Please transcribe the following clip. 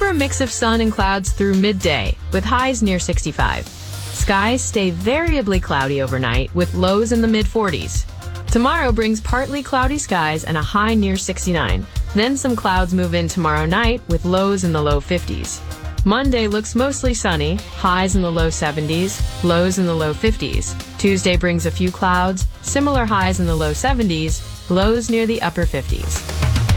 for a mix of sun and clouds through midday, with highs near 65. Skies stay variably cloudy overnight, with lows in the mid-40s. Tomorrow brings partly cloudy skies and a high near 69. Then some clouds move in tomorrow night, with lows in the low 50s. Monday looks mostly sunny, highs in the low 70s, lows in the low 50s. Tuesday brings a few clouds, similar highs in the low 70s, lows near the upper 50s.